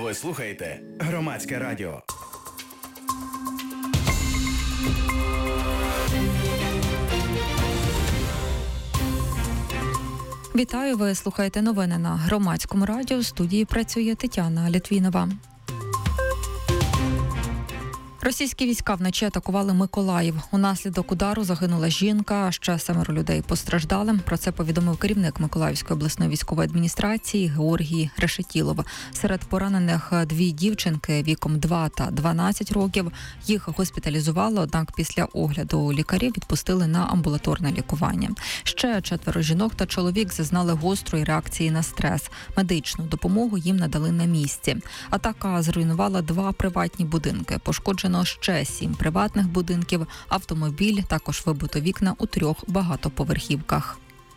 Ви слухаєте Громадське радіо. Вітаю, ви слухаєте новини на Громадському радіо. В студії працює Тетяна Літвінова. Російські війська вночі атакували Миколаїв. Унаслідок удару загинула жінка, а ще 7 людей постраждали. Про це повідомив керівник Миколаївської обласної військової адміністрації Георгій Решетілов. Серед поранених 2 дівчинки віком 2 та 12 років. Їх госпіталізували, однак після огляду лікарів відпустили на амбулаторне лікування. Ще 4 жінок та чоловік зазнали гострої реакції на стрес. Медичну допомогу їм надали на місці. Атака зруйнувала 2 приватні будинки. Пошкоджено ще 7 приватних будинків, автомобіль, також вибито вікна у 3 багатоповерхівках.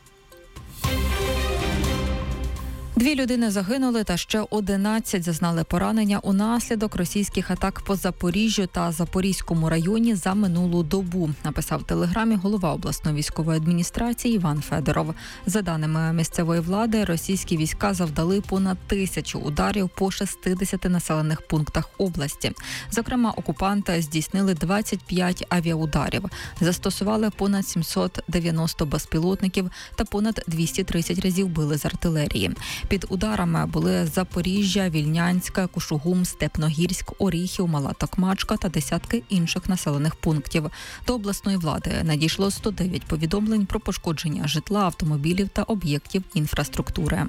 2 людини загинули та ще 11 зазнали поранення унаслідок російських атак по Запоріжжю та Запорізькому районі за минулу добу, написав в Телеграмі голова обласної військової адміністрації Іван Федоров. За даними місцевої влади, російські війська завдали понад 1000 ударів по 60 населених пунктах області. Зокрема, окупанти здійснили 25 авіаударів, застосували понад 790 безпілотників та понад 230 разів били з артилерії. Під ударами були Запоріжжя, Вільнянська, Кушугум, Степногірськ, Оріхів, Мала Токмачка та десятки інших населених пунктів. До обласної влади надійшло 109 повідомлень про пошкодження житла, автомобілів та об'єктів інфраструктури.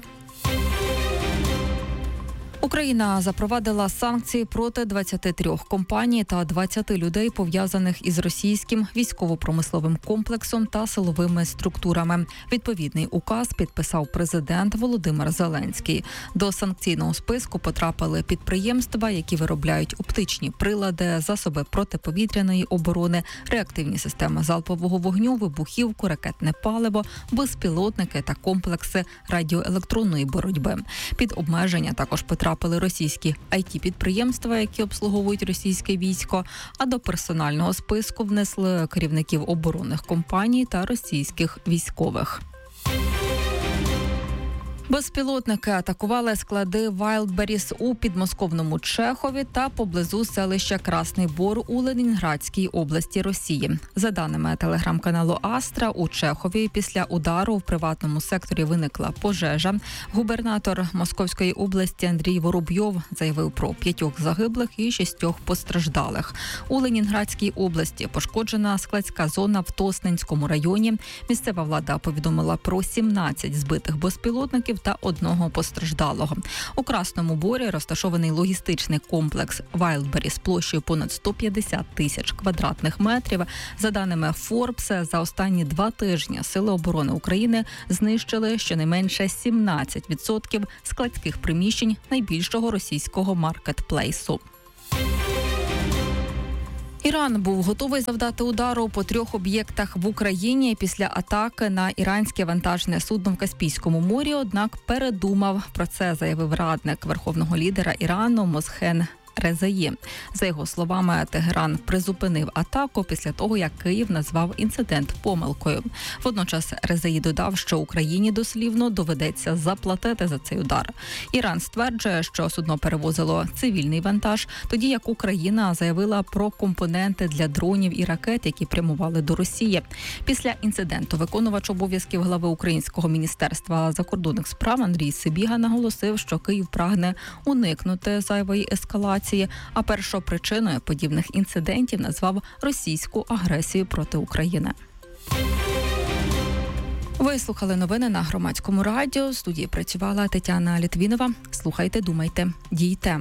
Україна запровадила санкції проти 23 компаній та 20 людей, пов'язаних із російським військово-промисловим комплексом та силовими структурами. Відповідний указ підписав президент Володимир Зеленський. До санкційного списку потрапили підприємства, які виробляють оптичні прилади, засоби протиповітряної оборони, реактивні системи залпового вогню, вибухівку, ракетне паливо, безпілотники та комплекси радіоелектронної боротьби. Під обмеження також потрапили російські IT-підприємства, які обслуговують російське військо, а до персонального списку внесли керівників оборонних компаній та російських військових. Безпілотники атакували склади Wildberries у підмосковному Чехові та поблизу селища Красний Бор у Ленінградській області Росії. За даними телеграм-каналу Астра, у Чехові після удару в приватному секторі виникла пожежа. Губернатор Московської області Андрій Воробйов заявив про 5 загиблих і 6 постраждалих. У Ленінградській області пошкоджена складська зона в Тосненському районі. Місцева влада повідомила про 17 збитих безпілотників та 1 постраждалого. У Красному Борі розташований логістичний комплекс Wildberries площею понад 150 тисяч квадратних метрів. За даними Forbes, за останні 2 тижні Сили оборони України знищили щонайменше 17% складських приміщень найбільшого російського маркетплейсу. Іран був готовий завдати удару по 3 об'єктах в Україні після атаки на іранське вантажне судно в Каспійському морі, однак передумав. Про це заявив радник верховного лідера Ірану Мосхен Резаї. За його словами, Тегеран призупинив атаку після того, як Київ назвав інцидент помилкою. Водночас Резаї додав, що Україні дослівно доведеться заплатити за цей удар. Іран стверджує, що судно перевозило цивільний вантаж, тоді як Україна заявила про компоненти для дронів і ракет, які прямували до Росії. Після інциденту виконувач обов'язків глави Українського міністерства закордонних справ Андрій Сибіга наголосив, що Київ прагне уникнути зайвої ескалації, а першопричиною подібних інцидентів назвав російську агресію проти України. Ви слухали новини на Громадському радіо. В студії працювала Тетяна Літвінова. Слухайте, думайте, дійте.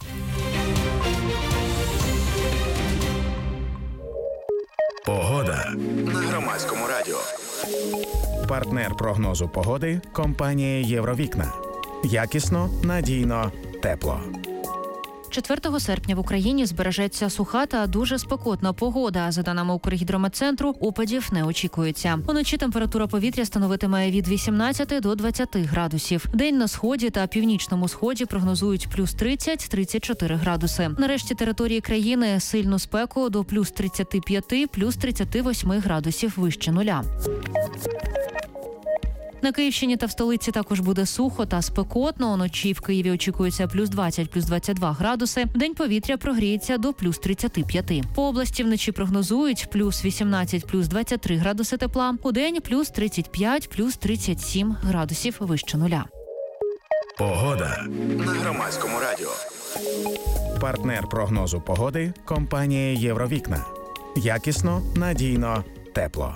Погода на Громадському радіо. Партнер прогнозу погоди – компанія «Євровікна». Якісно, надійно, тепло. 4 серпня в Україні збережеться суха та дуже спекотна погода. За даними Укргідрометцентру, опадів не очікується. Уночі температура повітря становитиме від 18 до 20 градусів. День на сході та північному сході прогнозують плюс 30-34 градуси. На решті території країни сильну спеку до плюс 35, плюс 38 градусів вище нуля. На Київщині та в столиці також буде сухо та спекотно. Уночі в Києві очікується плюс 20, плюс 22 градуси. Вдень повітря прогріється до плюс 35. По області вночі прогнозують плюс 18, плюс 23 градуси тепла. Удень плюс 35, плюс 37 градусів вище нуля. Погода на Громадському радіо. Партнер прогнозу погоди – компанія «Євровікна». Якісно, надійно, тепло.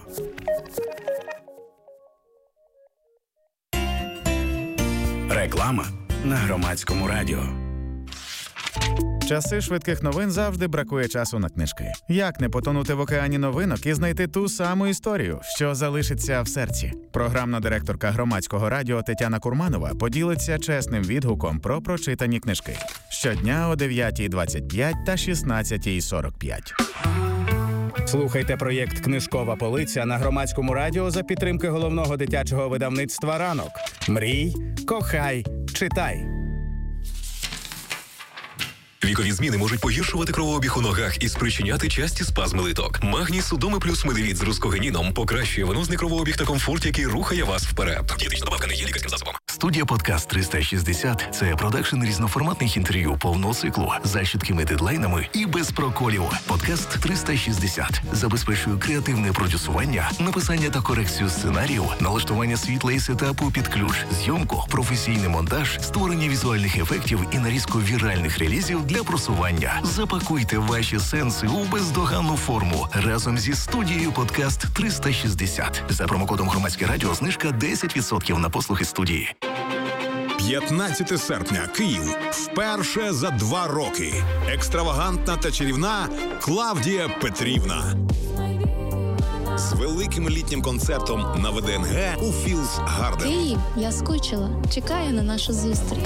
Реклама на Громадському радіо. Часи швидких новин завжди бракує часу на книжки. Як не потонути в океані новинок і знайти ту саму історію, що залишиться в серці? Програмна директорка Громадського радіо Тетяна Курманова поділиться чесним відгуком про прочитані книжки. Щодня о 9:25 та 16:45. Слухайте проєкт «Книжкова полиця» на Громадському радіо за підтримки головного дитячого видавництва «Ранок». Мрій, кохай, читай. Вікові зміни можуть погіршувати кровообіг у ногах і спричиняти часті спазми литок. Магній Судоми плюс Медевіт з рускогеніном покращує венозний кровообіг та комфорт, який рухає вас вперед. Дієтична добавка не є лікарським засобом. Студія «Подкаст 360» – це продакшн різноформатних інтерв'ю повного циклу за чіткими дедлайнами і без проколів. «Подкаст 360» забезпечує креативне продюсування, написання та корекцію сценаріїв, налаштування світла і сетапу під ключ, зйомку, професійний монтаж, створення візуальних ефектів і нарізку віральних релізів для просування. Запакуйте ваші сенси у бездоганну форму разом зі студією «Подкаст 360». За промокодом «Громадське радіо» знижка 10% на послуги студії. 15 серпня. Київ. Вперше за 2 роки. Екстравагантна та чарівна Клавдія Петрівна. З великим літнім концертом на ВДНГ у Філс Гарден. Київ, я скучила. Чекаю на нашу зустріч.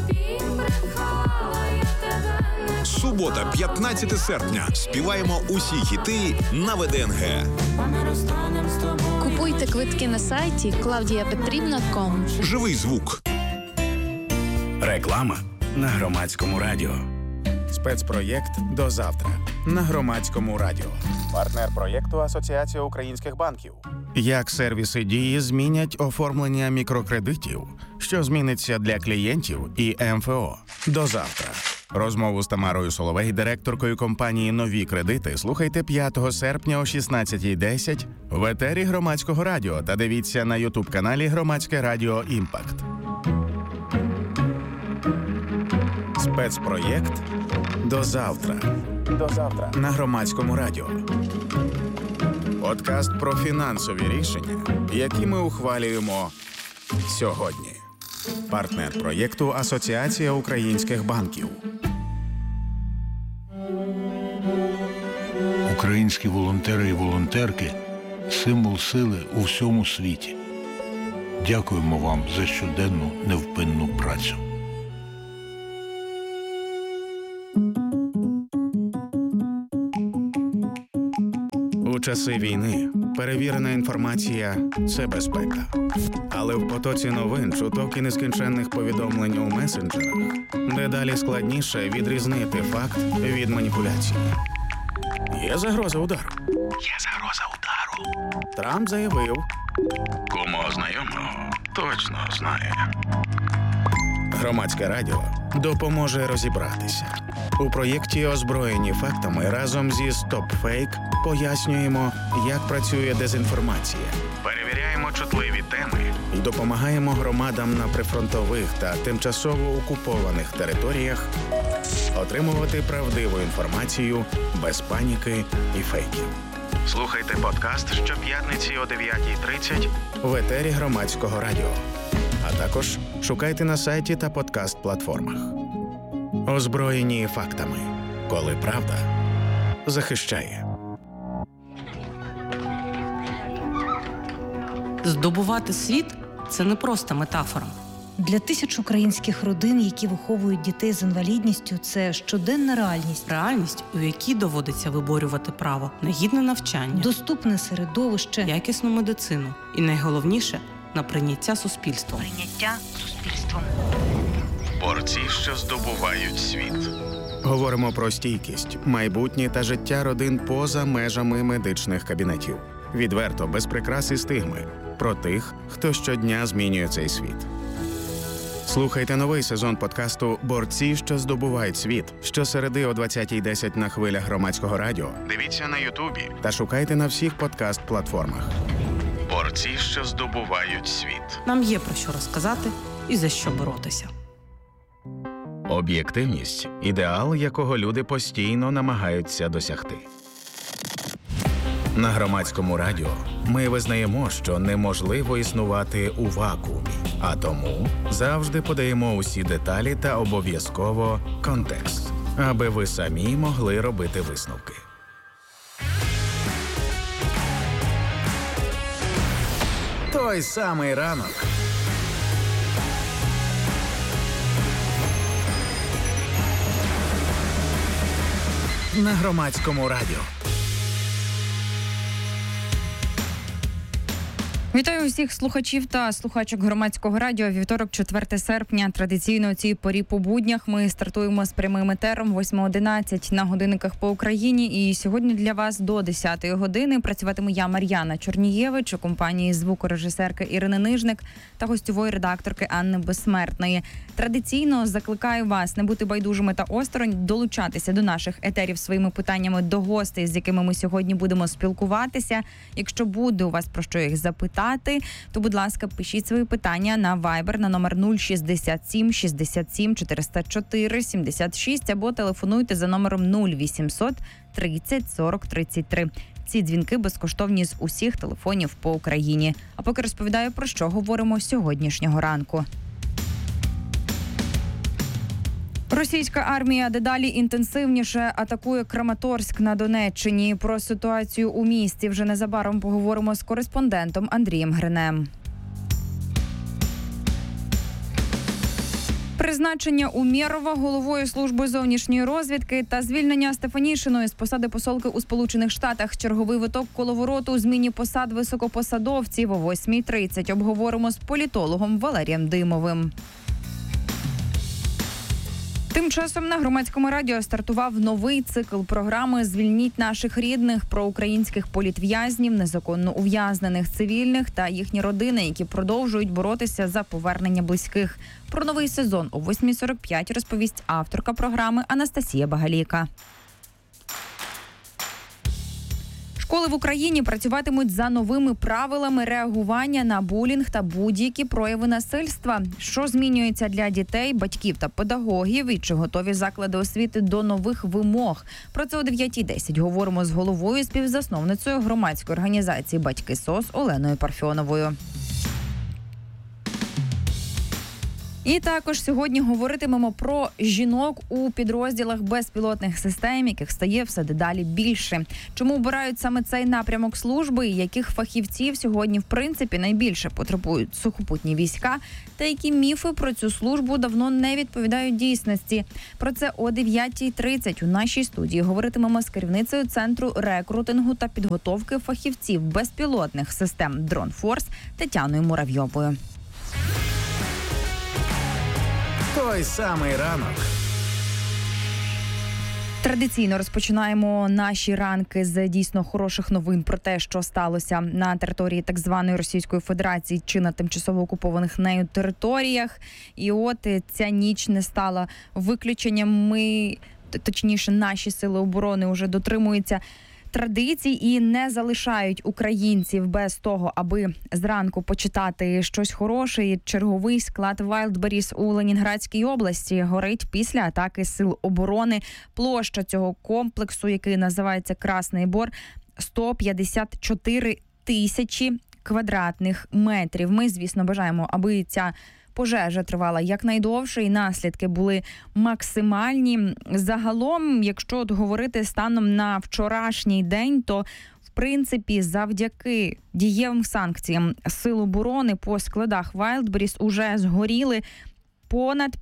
Субота, 15 серпня. Співаємо усі хіти на ВДНГ. Купуйте квитки на сайті claudiapetrivna.com. Живий звук. Реклама на Громадському радіо. Спецпроєкт «До завтра» на Громадському радіо. Партнер проєкту Асоціація українських банків. Як сервіси «Дії» змінять оформлення мікрокредитів, що зміниться для клієнтів і МФО. До завтра. Розмову з Тамарою Соловей, директоркою компанії «Нові кредити», слухайте 5 серпня о 16:10 в етері Громадського радіо та дивіться на ютуб-каналі Громадське радіо «Імпакт». Спецпроєкт «До завтра». До завтра на Громадському радіо. Подкаст про фінансові рішення, які ми ухвалюємо сьогодні. Партнер проєкту Асоціація українських банків. Українські волонтери і волонтерки – символ сили у всьому світі. Дякуємо вам за щоденну невпинну працю. У часи війни перевірена інформація – це безпека. Але в потоці новин, чуток і нескінченних повідомлень у месенджерах дедалі складніше відрізнити факт від маніпуляції. Є загроза удару. Трамп заявив. Кому знайомого точно знає. Громадське радіо допоможе розібратися. У проєкті «Озброєні фактами» разом зі «Стоп-фейк» пояснюємо, як працює дезінформація. Перевіряємо чутливі теми і допомагаємо громадам на прифронтових та тимчасово окупованих територіях отримувати правдиву інформацію без паніки і фейків. Слухайте подкаст щоп'ятниці о 9:30 в етері Громадського радіо. А також шукайте на сайті та подкаст-платформах. Озброєні фактами. Коли правда захищає. Здобувати світ – це не просто метафора. Для тисяч українських родин, які виховують дітей з інвалідністю, це щоденна реальність. Реальність, у якій доводиться виборювати право на гідне навчання, доступне середовище, якісну медицину і, найголовніше, на прийняття суспільством. Борці, що здобувають світ. Говоримо про стійкість, майбутнє та життя родин поза межами медичних кабінетів. Відверто, без прикрас і стигми. про тих, хто щодня змінює цей світ. Слухайте новий сезон подкасту «Борці, що здобувають світ» щосереди о 20:10 на хвилях Громадського радіо. Дивіться на Ютубі та шукайте на всіх подкаст-платформах. «Борці, що здобувають світ». Нам є про що розказати і за що боротися. Об'єктивність – ідеал, якого люди постійно намагаються досягти. На Громадському радіо ми визнаємо, що неможливо існувати у вакуумі, а тому завжди подаємо усі деталі та обов'язково контекст, аби ви самі могли робити висновки. Той самий ранок. На Громадському радіо. Вітаю усіх слухачів та слухачок Громадського радіо. Вівторок, 4 серпня. Традиційно у цій порі по буднях ми стартуємо з прямим етером 8:11 на годинниках по Україні. І сьогодні для вас до 10-ї години працюватиму я, Мар'яна Чорнієвич, у компанії звукорежисерки Ірини Нижник та гостьової редакторки Анни Безсмертної. Традиційно закликаю вас не бути байдужими та осторонь, долучатися до наших етерів своїми питаннями до гостей, з якими ми сьогодні будемо спілкуватися. Якщо буде у вас про що їх запитати, то, будь ласка, пишіть свої питання на Viber на номер 067 67 404 76 або телефонуйте за номером 0800 30 40 33. Ці дзвінки безкоштовні з усіх телефонів по Україні. А поки розповідаю, про що говоримо сьогоднішнього ранку. Російська армія дедалі інтенсивніше атакує Краматорськ на Донеччині. Про ситуацію у місті вже незабаром поговоримо з кореспондентом Андрієм Гринем. Призначення Умєрова головою служби зовнішньої розвідки та звільнення Стефанішиної з посади посолки у Сполучених Штатах. Черговий виток коловороту у зміні посад високопосадовців о 8:30. Обговоримо з політологом Валерієм Димовим. Тим часом на Громадському радіо стартував новий цикл програми «Звільніть наших рідних» про українських політв'язнів, незаконно ув'язнених цивільних та їхні родини, які продовжують боротися за повернення близьких. Про новий сезон о 8:45 розповість авторка програми Анастасія Багаліка. Школи в Україні працюватимуть за новими правилами реагування на булінг та будь-які прояви насильства. Що змінюється для дітей, батьків та педагогів і чи готові заклади освіти до нових вимог? Про це о 9:10 говоримо з головою співзасновницею громадської організації «Батьки СОС» Оленою Парфьоновою. І також сьогодні говоритимемо про жінок у підрозділах безпілотних систем, яких стає все дедалі більше. Чому обирають саме цей напрямок служби і яких фахівців сьогодні, в принципі, найбільше потребують сухопутні війська, та які міфи про цю службу давно не відповідають дійсності. Про це о 9:30 у нашій студії говоритимемо з керівницею Центру рекрутингу та підготовки фахівців безпілотних систем «Дронфорс» Тетяною Муравйовою. Той самий ранок. Традиційно розпочинаємо наші ранки з дійсно хороших новин про те, що сталося на території так званої Російської Федерації чи на тимчасово окупованих нею територіях. І от ця ніч не стала виключенням. Точніше, наші сили оборони вже дотримуються традицій і не залишають українців без того, аби зранку почитати щось хороше. І черговий склад Wildberries у Ленінградській області горить після атаки сил оборони. Площа цього комплексу, який називається Красний Бор, 154 тисячі квадратних метрів. Ми, звісно, бажаємо, аби ця пожежа тривала якнайдовше і наслідки були максимальні. Загалом, якщо от говорити станом на вчорашній день, то в принципі завдяки дієвим санкціям сил оборони по складах Wildberries уже згоріли понад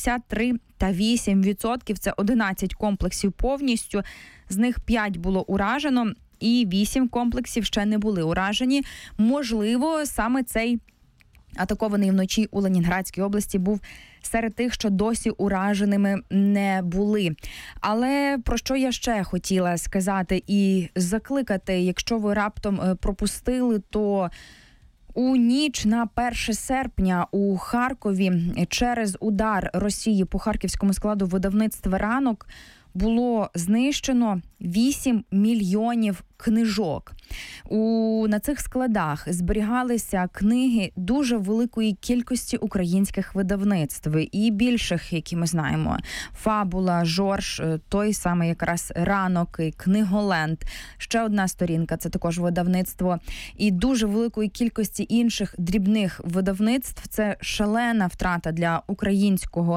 53,8%. Це 11 комплексів повністю. З них 5 було уражено і 8 комплексів ще не були уражені. Можливо, саме цей атакований вночі у Ленінградській області був серед тих, що досі ураженими не були. Але про що я ще хотіла сказати і закликати, якщо ви раптом пропустили, то У ніч на 1 серпня у Харкові через удар Росії по харківському складу видавництва «Ранок» було знищено 8 мільйонів книжок. На цих складах зберігалися книги дуже великої кількості українських видавництв і більших, які ми знаємо. «Фабула», «Жорж», той самий якраз «Ранок», «Книголенд». Ще одна сторінка – це також видавництво. І дуже великої кількості інших дрібних видавництв. Це шалена втрата для українського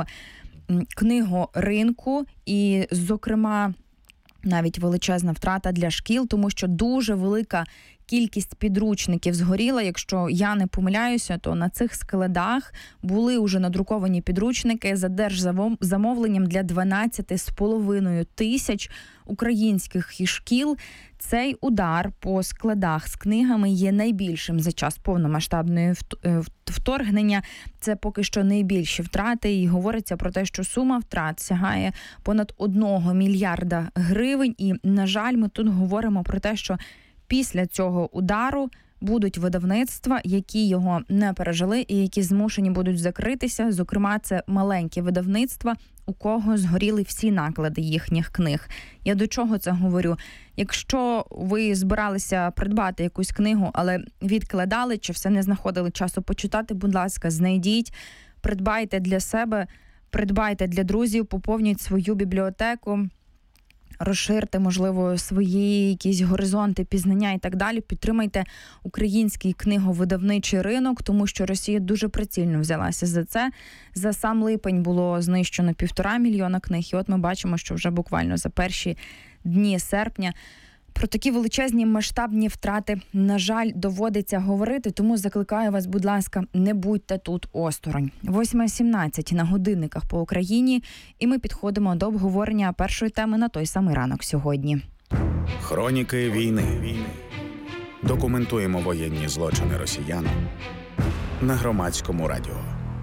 книгоринку і, зокрема, навіть величезна втрата для шкіл, тому що дуже велика кількість підручників згоріла. Якщо я не помиляюся, то на цих складах були вже надруковані підручники за держзамовленням для 12,5 тисяч українських шкіл. Цей удар по складах з книгами є найбільшим за час повномасштабної вторгнення. Це поки що найбільші втрати, і говориться про те, що сума втрат сягає понад 1 мільярда гривень. І, на жаль, ми тут говоримо про те, що після цього удару будуть видавництва, які його не пережили і які змушені будуть закритися. Зокрема, це маленькі видавництва, у кого згоріли всі наклади їхніх книг. Я до чого це говорю? Якщо ви збиралися придбати якусь книгу, але відкладали, чи все не знаходили часу почитати, будь ласка, знайдіть, придбайте для себе, придбайте для друзів, поповніть свою бібліотеку, розширте, можливо, свої якісь горизонти пізнання і так далі. Підтримайте український книговидавничий ринок, тому що Росія дуже прицільно взялася за це. За сам липень було знищено 1,5 мільйона книг. І от ми бачимо, що вже буквально за перші дні серпня про такі величезні масштабні втрати, на жаль, доводиться говорити, тому закликаю вас, будь ласка, не будьте тут осторонь. 8:17 на годинниках по Україні, і ми підходимо до обговорення першої теми на той самий ранок сьогодні. Хроніки війни. Документуємо воєнні злочини росіян на Громадському радіо.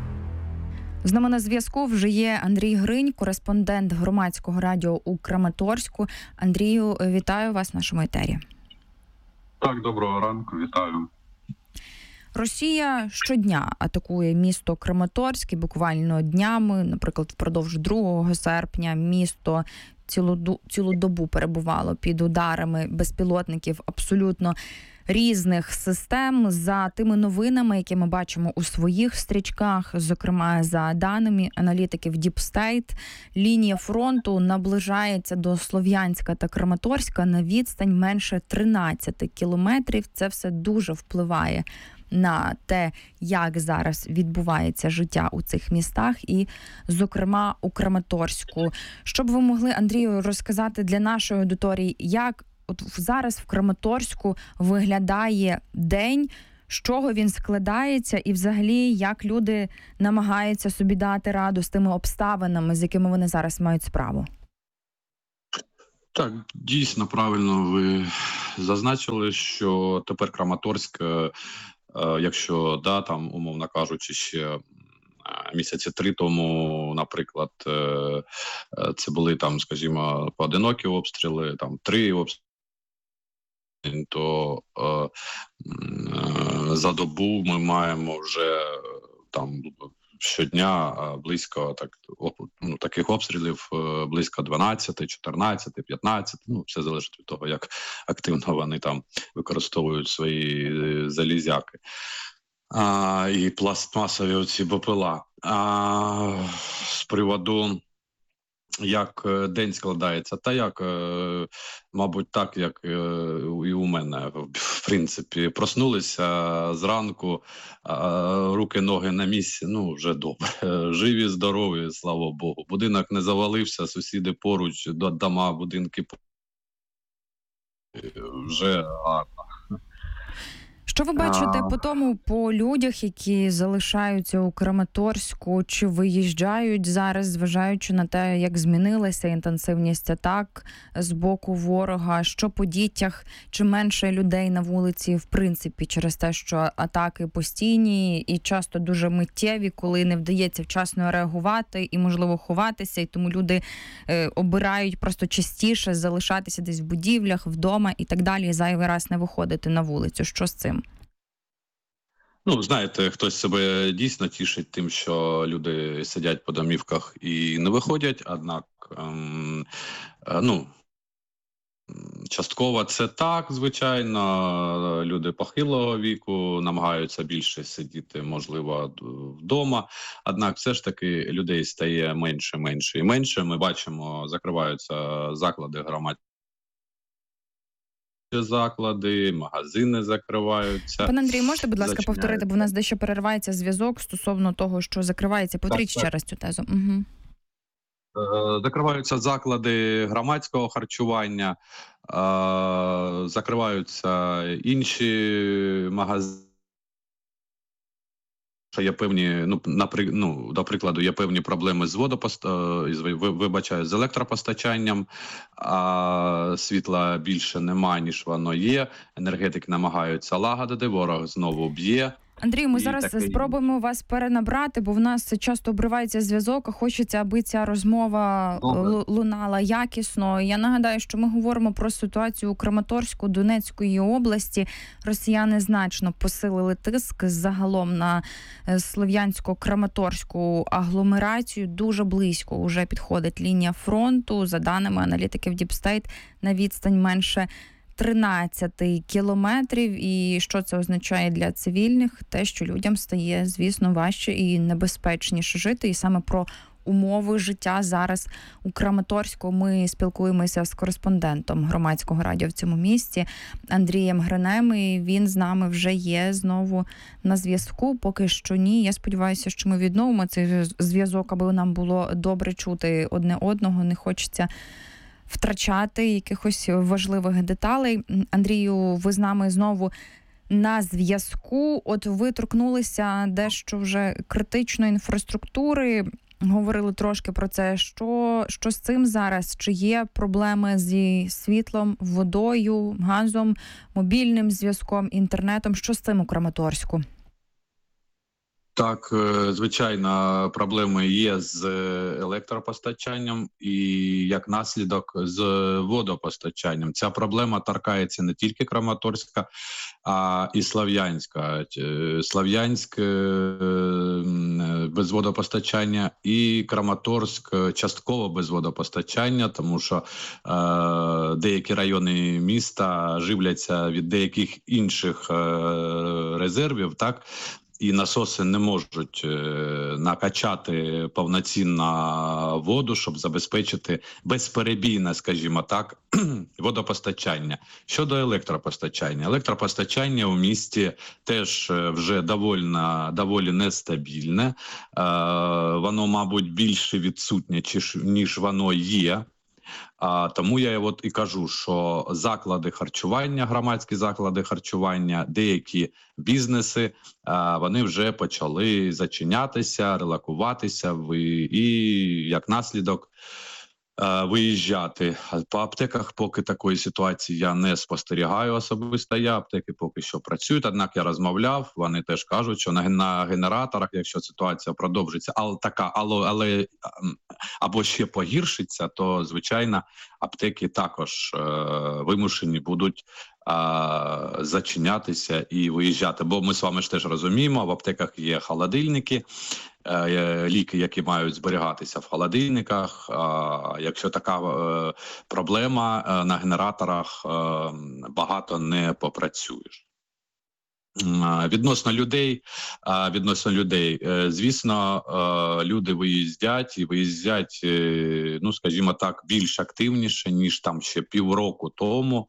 З нами на зв'язку вже є Андрій Гринь, кореспондент Громадського радіо у Краматорську. Андрію, вітаю вас в нашому етері. Так, доброго ранку, вітаю. Росія щодня атакує місто Краматорськ, буквально днями, наприклад, впродовж 2 серпня місто цілу добу перебувало під ударами безпілотників абсолютно різних систем. За тими новинами, які ми бачимо у своїх стрічках, зокрема за даними аналітиків Deep State, лінія фронту наближається до Слов'янська та Краматорська на відстань менше 13 кілометрів. Це все дуже впливає на те, як зараз відбувається життя у цих містах і, зокрема, у Краматорську. Що б ви могли, Андрію, розказати для нашої аудиторії, як от зараз в Краматорську виглядає день, з чого він складається і взагалі як люди намагаються собі дати раду з тими обставинами, з якими вони зараз мають справу? Так, дійсно правильно ви зазначили, що тепер Краматорськ, якщо, там, умовно кажучи, ще місяці 3 тому, наприклад, це були там, скажімо, поодинокі обстріли, там 3 обстріли, то за добу ми маємо вже там щодня близько таких обстрілів близько 12, 14, 15, все залежить від того, як активно вони там використовують свої залізяки. І пластмасові оці БПЛА. З приводу, як день складається, та як, мабуть, так, як і у мене, в принципі, проснулися зранку, руки, ноги на місці, вже добре, живі, здорові, слава Богу. Будинок не завалився, сусіди поруч, дома, будинки вже гарно. Що ви бачите по людях, які залишаються у Краматорську, чи виїжджають зараз, зважаючи на те, як змінилася інтенсивність атак з боку ворога? Що по дітях? Чи менше людей на вулиці, в принципі, через те, що атаки постійні і часто дуже миттєві, коли не вдається вчасно реагувати і, можливо, ховатися, і тому люди обирають просто частіше залишатися десь в будівлях, вдома і так далі, і зайвий раз не виходити на вулицю. Що з цим? Ну, знаєте, хтось себе дійсно тішить тим, що люди сидять по домівках і не виходять, однак, частково це так, звичайно. Люди похилого віку намагаються більше сидіти, можливо, вдома. Однак все ж таки людей стає менше, менше і менше. Ми бачимо, закриваються заклади громадські. Заклади, магазини закриваються. Пане Андрію, можете, будь ласка, повторити, бо в нас дещо переривається зв'язок стосовно того, що закривається. Повторіть ще раз цю тезу. Угу. Закриваються заклади громадського харчування, закриваються інші магазини. Є певні, до прикладу, є певні проблеми з з електропостачанням, а світла більше немає, ніж воно є. Енергетики намагаються лагодити, ворог знову б'є. Андрію, ми зараз спробуємо вас перенабрати, бо в нас часто обривається зв'язок, а хочеться, аби ця розмова лунала якісно. Я нагадаю, що ми говоримо про ситуацію у Краматорську, Донецької області. Росіяни значно посилили тиск загалом на Слов'янсько-Краматорську агломерацію. Дуже близько уже підходить лінія фронту. За даними аналітиків Діпстейт, на відстань менше 13 кілометрів. І що це означає для цивільних? Те, що людям стає, звісно, важче і небезпечніше жити. І саме про умови життя зараз у Краматорську ми спілкуємося з кореспондентом Громадського радіо в цьому місті Андрієм Гринем. І він з нами вже є знову на зв'язку. Поки що ні. Я сподіваюся, що ми відновимо цей зв'язок, аби нам було добре чути одне одного. Не хочеться втрачати якихось важливих деталей. Андрію, ви з нами знову на зв'язку. От ви торкнулися дещо вже критичної інфраструктури, говорили трошки про це. Що з цим зараз? Чи є проблеми зі світлом, водою, газом, мобільним зв'язком, інтернетом? Що з цим у Краматорську? Так, звичайно, проблеми є з електропостачанням і, як наслідок, з водопостачанням. Ця проблема торкається не тільки Краматорська, а і Слов'янська. Слов'янськ без водопостачання і Краматорськ частково без водопостачання, тому що деякі райони міста живляться від деяких інших резервів, так? І насоси не можуть накачати повноцінно воду, щоб забезпечити безперебійне, скажімо так, водопостачання. Щодо електропостачання. Електропостачання у місті теж вже доволі нестабільне. Воно, мабуть, більше відсутнє, ніж воно є. Тому я і кажу, що заклади харчування, громадські заклади харчування, деякі бізнеси, вони вже почали зачинятися, релокуватися і, як наслідок, виїжджати. По аптеках поки такої ситуації я не спостерігаю особисто. Аптеки поки що працюють, однак я розмовляв, вони теж кажуть, що на генераторах, якщо ситуація продовжиться, але або ще погіршиться, то, звичайно, аптеки також вимушені будуть зачинятися і виїжджати. Бо ми з вами ж теж розуміємо, в аптеках є холодильники, ліки, які мають зберігатися в холодильниках. Якщо така проблема, на генераторах багато не попрацюєш. Відносно людей, звісно, люди виїздять, скажімо так, більш активніше, ніж там ще півроку тому.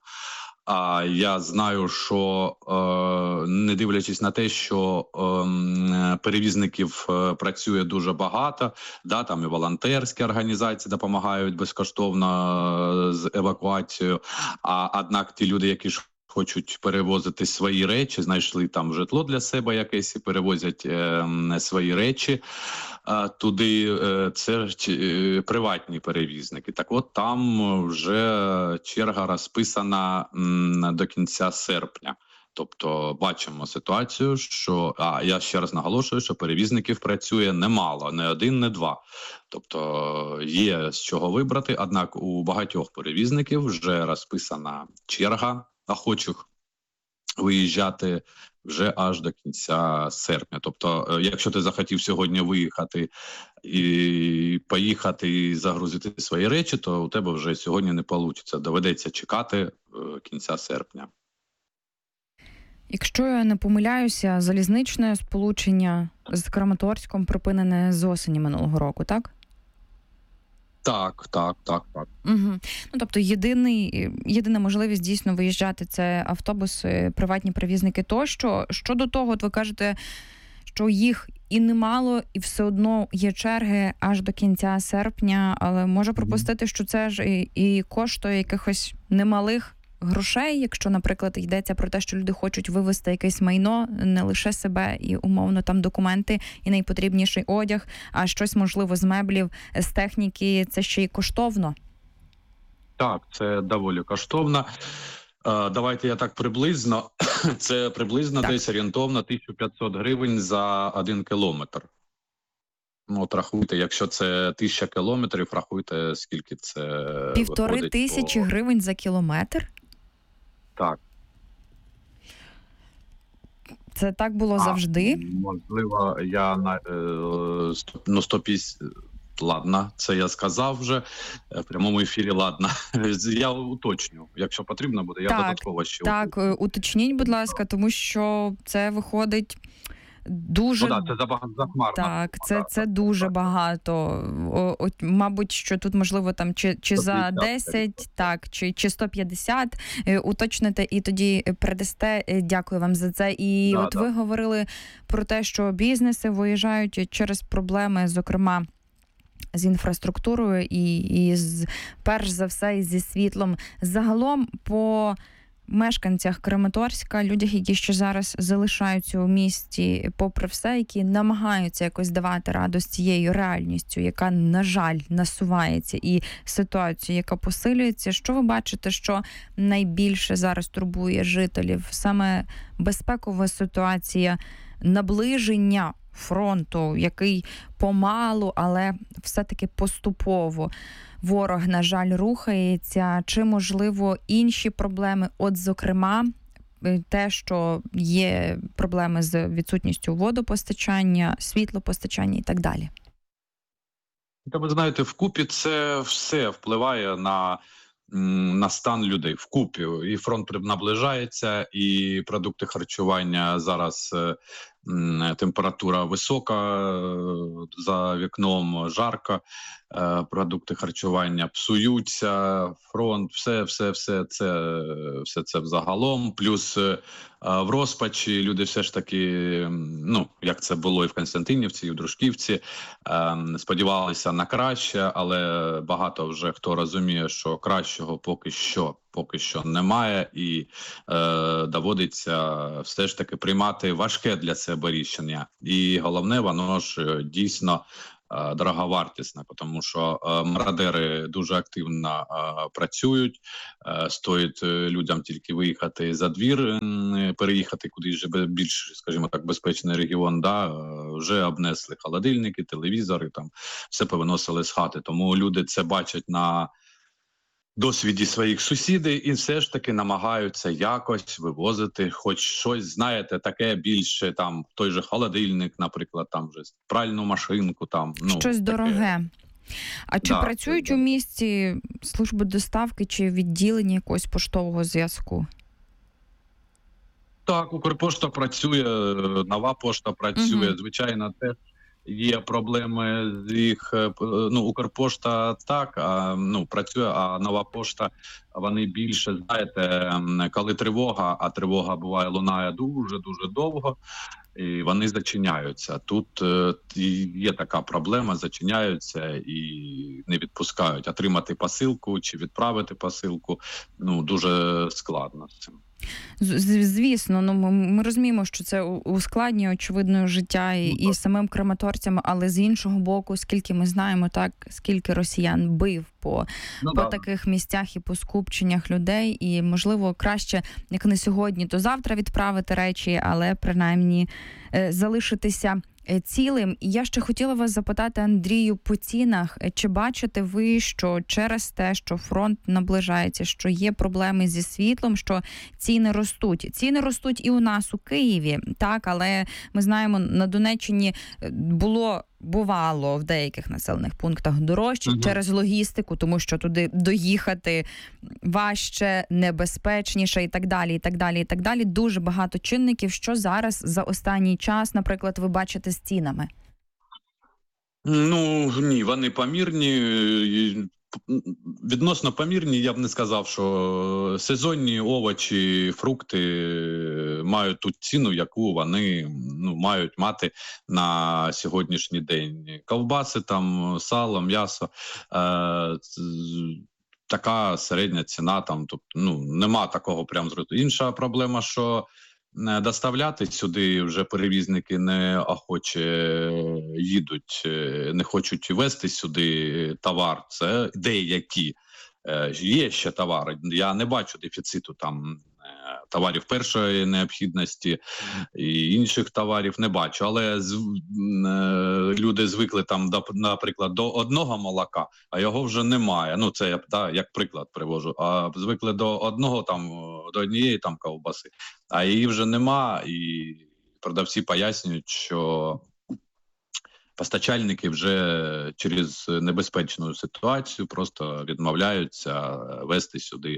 Я знаю, що не дивлячись на те, що перевізників працює дуже багато, там і волонтерські організації допомагають безкоштовно з евакуацією, однак ті люди, які ж хочуть перевозити свої речі, знайшли там житло для себе якесь і перевозять свої речі туди, це приватні перевізники. Так от там вже черга розписана до кінця серпня. Тобто бачимо ситуацію, що, я ще раз наголошую, що перевізників працює немало, не один, не два. Тобто є з чого вибрати, однак у багатьох перевізників вже розписана черга охочих виїжджати вже аж до кінця серпня. Тобто, якщо ти захотів сьогодні виїхати і поїхати і загрузити свої речі, то у тебе вже сьогодні не вийде. Доведеться чекати кінця серпня. Якщо я не помиляюся, залізничне сполучення з Краматорськом припинене з осені минулого року, так? Так. Угу. Тобто єдина можливість дійсно виїжджати – це автобуси, приватні перевізники тощо. Щодо того, от ви кажете, що їх і немало, і все одно є черги аж до кінця серпня, але можу припустити, що це ж і коштує якихось немалих грошей, якщо, наприклад, йдеться про те, що люди хочуть вивезти якесь майно, не лише себе і, умовно, там документи і найпотрібніший одяг, а щось, можливо, з меблів, з техніки, це ще й коштовно. Так, це доволі коштовно. Давайте я так приблизно. Це приблизно десь орієнтовно 1500 гривень за 1 кілометр. От рахуйте, якщо це 1000 кілометрів, рахуйте, скільки це 1500 гривень за кілометр? Так. Це так було завжди? Можливо, я 150... Ладно, це я сказав вже в прямому ефірі, ладно. Я уточню, якщо потрібно буде, я додатково ще уточню. Так, уточніть, будь ласка, тому що це виходить дуже... Ну, це захмарно. Так, це дуже багато. Мабуть, що тут, можливо, там чи за 10, так, чи 150 уточните і тоді передасте. Дякую вам за це. І ви говорили про те, що бізнеси виїжджають через проблеми, зокрема, з інфраструктурою і перш за все, і зі світлом. Загалом, по мешканцях Краматорська, людях, які ще зараз залишаються у місті, попри все, які намагаються якось давати раду з цією реальністю, яка, на жаль, насувається, і ситуацію, яка посилюється. Що ви бачите, що найбільше зараз турбує жителів? Саме безпекова ситуація, наближення фронту, який помалу, але все-таки поступово ворог, на жаль, рухається, чи, можливо, інші проблеми, от, зокрема, те, що є проблеми з відсутністю водопостачання, світлопостачання і так далі? Та ви знаєте, вкупі це все впливає на стан людей вкупі. І фронт наближається, і продукти харчування зараз, температура висока, за вікном жарко, продукти харчування псуються, фронт, все це взагалом. Плюс в розпачі люди все ж таки, як це було і в Константинівці, і в Дружківці, сподівалися на краще, але багато вже хто розуміє, що кращого поки що немає, і доводиться все ж таки приймати важке для себе рішення. І головне, воно ж дійсно дороговартісне, тому що мародери дуже активно працюють, стоїть людям тільки виїхати за двір, переїхати кудись більш, скажімо так, безпечний регіон, вже обнесли холодильники, телевізори, там все повиносили з хати, тому люди це бачать на досвіді своїх сусідів і все ж таки намагаються якось вивозити хоч щось, знаєте, таке більше, там, той же холодильник, наприклад, там вже пральну машинку, там, щось дороге. А чи працюють у місті служби доставки чи відділення якогось поштового зв'язку? Так, Укрпошта працює, Нова пошта працює, звичайно, теж є проблеми з їх, Укрпошта так, працює, а Нова пошта, вони більше, знаєте, коли тривога, а тривога буває, лунає дуже-дуже довго, і вони зачиняються. Тут є така проблема, зачиняються і не відпускають. Отримати посилку чи відправити посилку, дуже складно з цим. Звісно, ми розуміємо, що це ускладнює, очевидно, життя і самим краматорцям, але з іншого боку, скільки ми знаємо, так, скільки росіян бив по таких місцях і по скупченнях людей, і, можливо, краще, як не сьогодні, то завтра відправити речі, але, принаймні, залишитися цілим. І я ще хотіла вас запитати, Андрію, по цінах. Чи бачите ви, що через те, що фронт наближається, що є проблеми зі світлом, що ціни ростуть? Ціни ростуть і у нас у Києві, так, але ми знаємо, на Донеччині бувало в деяких населених пунктах дорожче через логістику, тому що туди доїхати важче, небезпечніше і так далі, і так далі, і так далі. Дуже багато чинників. Що зараз за останній час, наприклад, ви бачите з цінами? Ну, ні, вони помірні. Відносно помірні, я б не сказав, що сезонні овочі, фрукти мають ту ціну, яку вони мають мати на сьогоднішній день. Ковбаси, там, сало, м'ясо, така середня ціна, там, тобто, нема такого прям зросту. Інша проблема, що доставляти сюди вже перевізники неохоче їдуть, не хочуть везти сюди товар. Це деякі. Є ще товари. Я не бачу дефіциту там товарів першої необхідності і інших товарів не бачу. Але люди звикли там, наприклад, до одного молока, а його вже немає. Ну, це я як приклад привожу. А звикли до однієї там ковбаси, а її вже нема. І продавці пояснюють, що постачальники вже через небезпечну ситуацію просто відмовляються везти сюди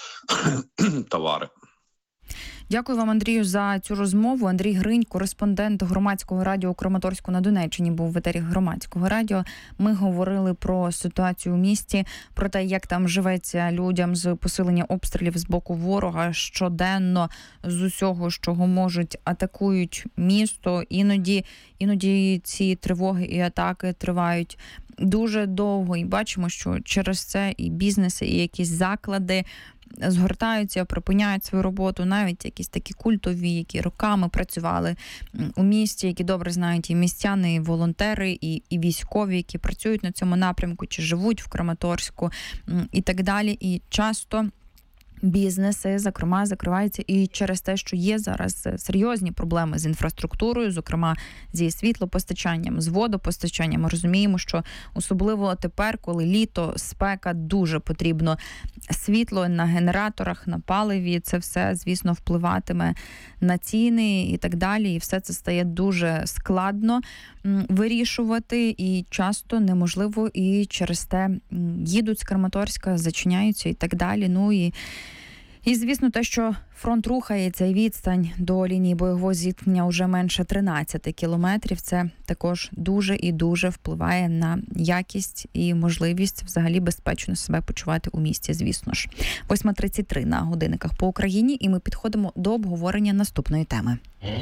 товари. Дякую вам, Андрію, за цю розмову. Андрій Гринь, кореспондент Громадського радіо у Краматорську на Донеччині, був в етері Громадського радіо. Ми говорили про ситуацію у місті, про те, як там живеться людям з посилення обстрілів з боку ворога. Щоденно з усього, з чого можуть, атакують місто. Іноді ці тривоги і атаки тривають дуже довго. І бачимо, що через це і бізнеси, і якісь заклади згортаються, припиняють свою роботу, навіть якісь такі культові, які роками працювали у місті, які добре знають і містяни, і волонтери, і військові, які працюють на цьому напрямку, чи живуть в Краматорську і так далі. І часто бізнеси, зокрема, закриваються і через те, що є зараз серйозні проблеми з інфраструктурою, зокрема зі світлопостачанням, з водопостачанням. Ми розуміємо, що особливо тепер, коли літо, спека, дуже потрібно світло на генераторах, на паливі. Це все, звісно, впливатиме на ціни і так далі. І все це стає дуже складно вирішувати і часто неможливо. І через те їдуть з Краматорська, зачиняються і так далі. Ну і, звісно, те, що фронт рухається і відстань до лінії бойового зіткнення вже менше 13 кілометрів, це також дуже і дуже впливає на якість і можливість взагалі безпечно себе почувати у місті, звісно ж. 8:33 на годинниках по Україні, і ми підходимо до обговорення наступної теми.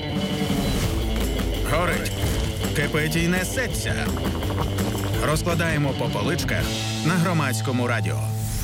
Горить, кипить і несеться. Розкладаємо по поличках на Громадському радіо.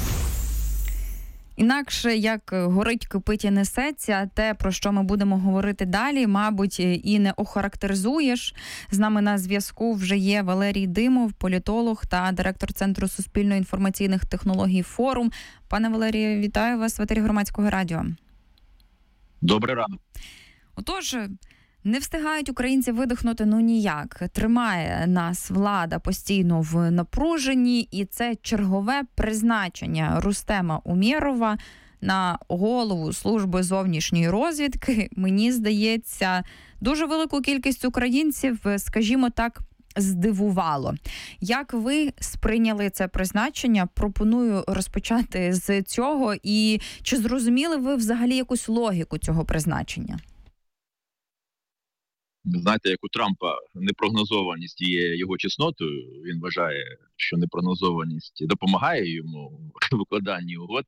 Інакше, як горить, кипить і несеться, те, про що ми будемо говорити далі, мабуть, і не охарактеризуєш. З нами на зв'язку вже є Валерій Димов, політолог та директор Центру суспільно-інформаційних технологій «Форум». Пане Валерію, вітаю вас в етері Громадського радіо. Добрий ранок. Отож, не встигають українці видихнути ніяк. Тримає нас влада постійно в напруженні, і це чергове призначення Рустема Умєрова на голову служби зовнішньої розвідки. Мені здається, дуже велику кількість українців, скажімо так, здивувало. Як ви сприйняли це призначення? Пропоную розпочати з цього. І чи зрозуміли ви взагалі якусь логіку цього призначення? Знаєте, як у Трампа непрогнозованість є його чеснотою, він вважає, що непрогнозованість допомагає йому в викладанні угод.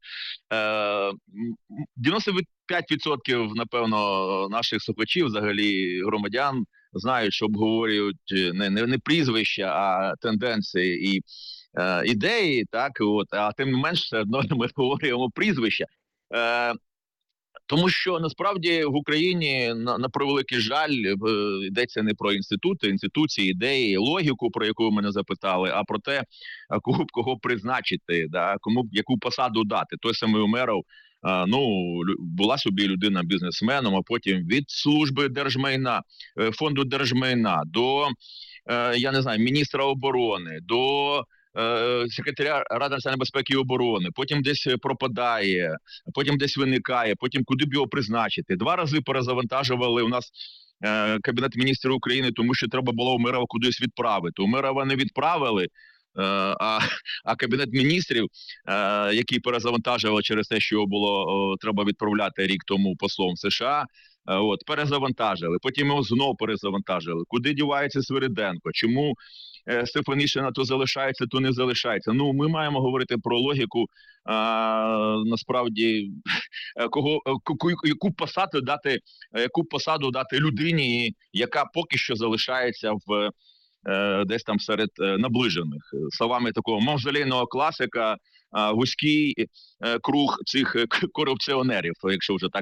95%, напевно, наших слухачів, взагалі громадян, знають, що обговорюють не прізвища, а тенденції і ідеї, так, а тим не менш, все одно ми говоримо прізвища. Тому що, насправді, в Україні, на превеликий жаль, йдеться не про інститути, інституції, ідеї, логіку, про яку ви мене запитали, а про те, кого призначити, да, кому яку посаду дати. Той самий Умєров була собі людина бізнесменом, а потім від служби держмайна, фонду держмайна до, я не знаю, міністра оборони, до секретаря Ради національної безпеки і оборони, потім десь пропадає, потім десь виникає, потім куди б його призначити. 2 рази перезавантажували у нас Кабінет міністрів України, тому що треба було Умєрова кудись відправити. Умєрова не відправили, а Кабінет міністрів, який перезавантажував через те, що було треба відправляти рік тому послом США, перезавантажили. Потім його знов перезавантажили. Куди дівається Свириденко? Чому Стефанишина то залишається, то не залишається? Ми маємо говорити про логіку, насправді, яку посаду дати людині, яка поки що залишається десь там серед наближених. Словами такого мавзолейного класика, вузький круг цих корупціонерів, якщо вже так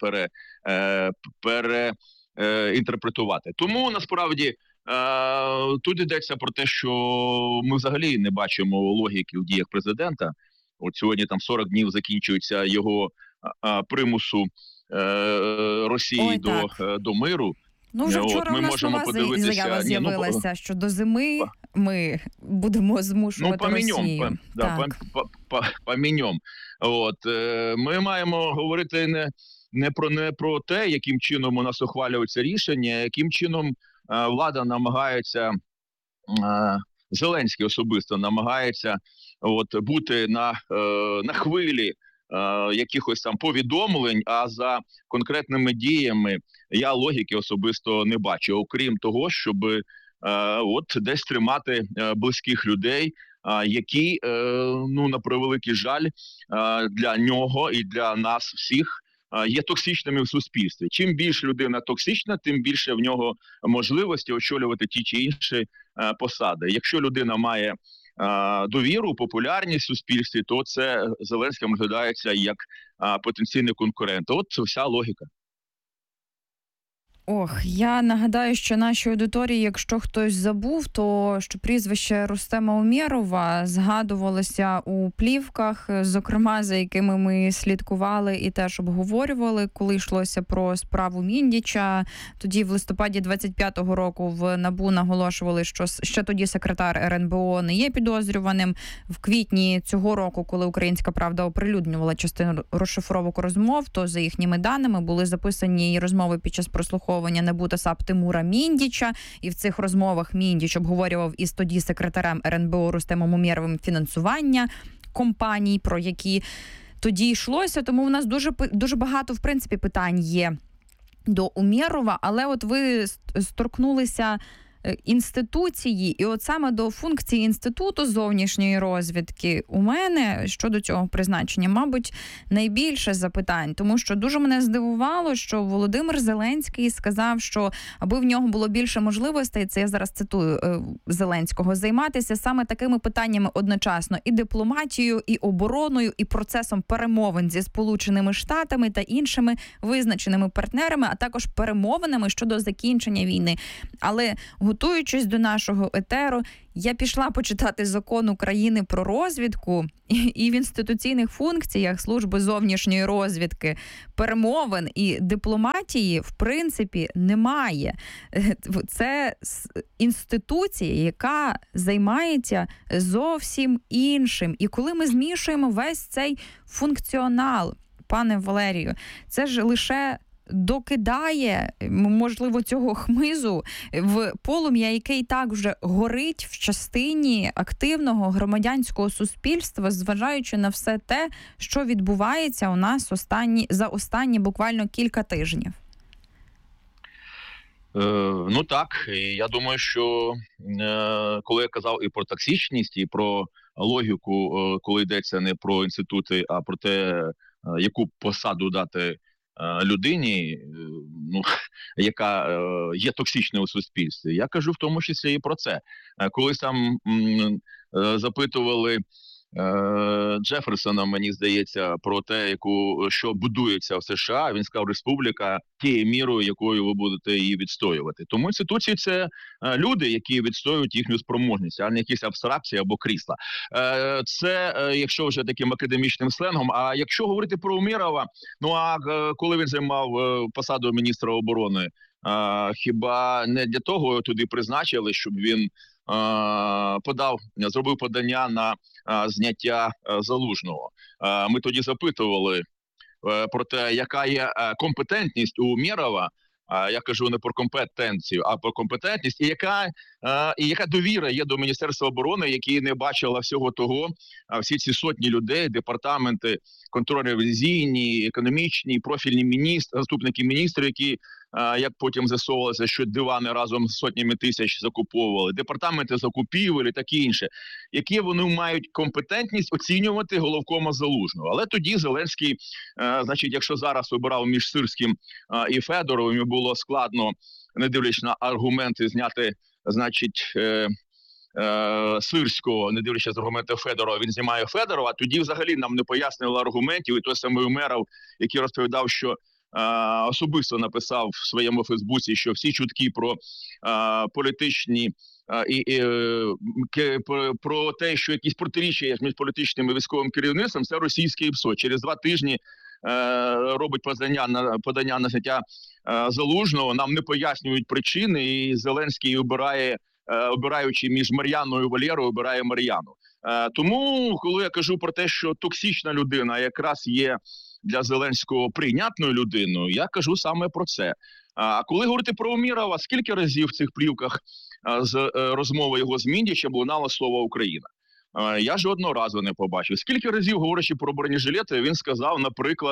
переінтерпретувати. Тому, насправді, тут йдеться про те, що ми взагалі не бачимо логіки в діях президента. От сьогодні там 40 днів закінчується його примусу Росії до миру. Вже вчора у нас нова заява з'явилася, що до зими ми будемо змушувати Росію. Поміньом. Ми маємо говорити не про те, яким чином у нас ухвалюються рішення, яким чином влада намагається, Зеленський особисто намагається бути на хвилі якихось там повідомлень, а за конкретними діями я логіки особисто не бачу, окрім того, щоб десь тримати близьких людей, які, на превеликий жаль, для нього і для нас всіх є токсичними в суспільстві. Чим більше людина токсична, тим більше в нього можливості очолювати ті чи інші посади. Якщо людина має довіру, популярність в суспільстві, то це Зеленський розглядається як потенційний конкурент. От це вся логіка. Я нагадаю, що нашій аудиторії, якщо хтось забув, то що прізвище Рустема Умєрова згадувалося у плівках, зокрема, за якими ми слідкували і теж обговорювали, коли йшлося про справу Міндіча. Тоді в листопаді 25-го року в НАБУ наголошували, що ще тоді секретар РНБО не є підозрюваним. В квітні цього року, коли «Українська правда» оприлюднювала частину розшифровок розмов, то за їхніми даними були записані і розмови під час прослуховування НАБУ та САП Тимура Міндіча, і в цих розмовах Міндіч обговорював із тоді секретарем РНБО Рустемом Умєровим фінансування компаній, про які тоді йшлося. Тому в нас дуже багато, в принципі, питань є до Умєрова, але от ви сторкнулися інституції, і от саме до функції Інституту зовнішньої розвідки у мене щодо цього призначення, мабуть, найбільше запитань, тому що дуже мене здивувало, що Володимир Зеленський сказав, що аби в нього було більше можливостей, це я зараз цитую Зеленського, займатися саме такими питаннями одночасно: і дипломатією, і обороною, і процесом перемовин зі Сполученими Штатами та іншими визначеними партнерами, а також перемовинами щодо закінчення війни. Але готуючись до нашого етеру, я пішла почитати закон України про розвідку, і в інституційних функціях служби зовнішньої розвідки перемовин і дипломатії, в принципі, немає. Це інституція, яка займається зовсім іншим. І коли ми змішуємо весь цей функціонал, пане Валерію, це ж лише докидає, можливо, цього хмизу в полум'я, який так вже горить в частині активного громадянського суспільства, зважаючи на все те, що відбувається у нас за останні буквально кілька тижнів. Так, я думаю, що коли я казав і про токсичність, і про логіку, коли йдеться не про інститути, а про те, яку посаду дати людині, яка є токсичною у суспільстві. Я кажу в тому числі і про це. Колись там запитували Джеферсоном, мені здається, про те, що будується в США. Він сказав, республіка тією мірою, якою ви будете її відстоювати. Тому інституції – це люди, які відстоюють їхню спроможність, а не якісь абстракції або крісла. Це, якщо вже таким академічним сленгом. А якщо говорити про Умєрова, коли він займав посаду міністра оборони, хіба не для того туди призначили, щоб він зробив подання на зняття Залужного? Ми тоді запитували про те, яка є компетентність у Умєрова. Я кажу не про компетенцію, а про компетентність. І яка довіра є до Міністерства оборони, які не бачила всього того, всі ці сотні людей, департаменти контрольно-ревізійні, економічні, профільні міністри, заступники міністрів, які, як потім з'ясовувалося, що дивани разом з сотнями тисяч закуповували, департаменти закупівель і таке інше, які вони мають компетентність оцінювати головкома Залужного. Але тоді Зеленський, значить, якщо зараз обирав між Сирським і Федоровим, йому було складно, не дивлячись на аргументи, зняти, значить, Сирського, не дивлячись на аргументи Федорова, він знімає Федорова. Тоді взагалі нам не пояснили аргументів. І той самий Умєров, який розповідав, що особисто написав в своєму Фейсбуці, що всі чутки про політичні про те, що якісь протиріччя між політичним і військовим керівництвом, це російське ПСО. Через 2 тижні робить подання на зняття Залужного, нам не пояснюють причини, і Зеленський обираючи між Мар'яною і Валерою, обирає Мар'яну. Тому, коли я кажу про те, що токсична людина якраз є для Зеленського прийнятною людиною, я кажу саме про це. А коли говорити про Умєрова, скільки разів в цих плівках з розмови його з Міндічем лунало слово «Україна»? Я жодного разу не побачив. Скільки разів, говорячи про бронежилети, він сказав, наприклад,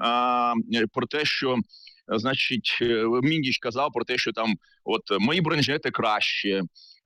про те, що, значить, Міндіч казав про те, що там мої бронежилети краще,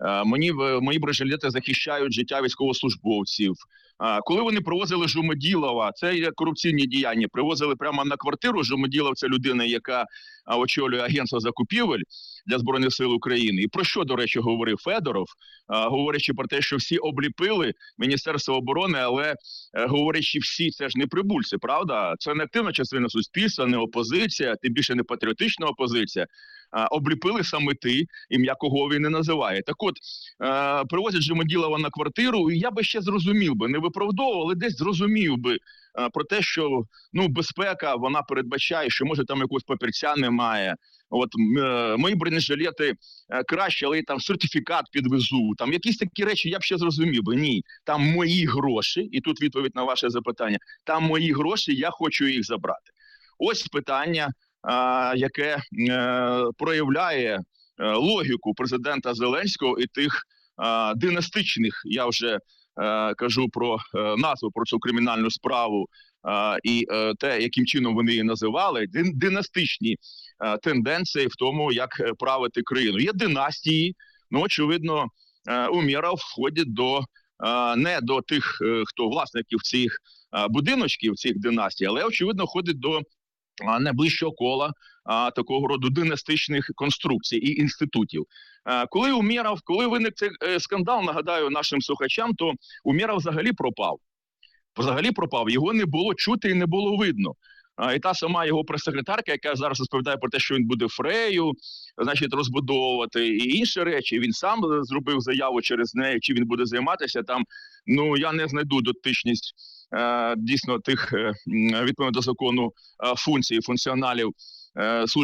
мої бронежилети захищають життя військовослужбовців. Коли вони привозили Жумаділова, це є корупційні діяння, привозили прямо на квартиру. Жумаділов – це людина, яка очолює агентство закупівель для Збройних сил України. І про що, до речі, говорив Федоров, говорячи про те, що всі обліпили Міністерство оборони, але говорячи всі, це ж не прибульці, правда? Це не активна частина суспільства, не опозиція, тим більше не патріотична опозиція. Обліпили саме ти, ім'я кого він не називає. Так от, привозять Жумаділова на квартиру, і я би ще зрозумів би, не виправдовував, але десь зрозумів би про те, що безпека, вона передбачає, що може там якогось папірця немає. Мої бронежилети краще, але там сертифікат підвезу. Там якісь такі речі я б ще зрозумів би. Ні, там мої гроші, і тут відповідь на ваше запитання, там мої гроші, я хочу їх забрати. Ось питання, яке проявляє логіку президента Зеленського і тих династичних, я вже кажу про назву, про цю кримінальну справу і те, яким чином вони її називали, династичні тенденції в тому, як правити країну. Є династії, очевидно, Умєров входить не до тих, хто власників цих будиночків, цих династій, але, очевидно, входить до найближчого кола такого роду династичних конструкцій і інститутів. Коли виник цей скандал, нагадаю нашим слухачам, то Умєров взагалі пропав. Його не було чути і не було видно. І та сама його прес-секретарка, яка зараз розповідає про те, що він буде Фрею, значить, розбудовувати і інші речі. Він сам зробив заяву через неї, чи він буде займатися там. Я не знайду дотичність дійсно тих, відповідно до закону, функцій, функціоналів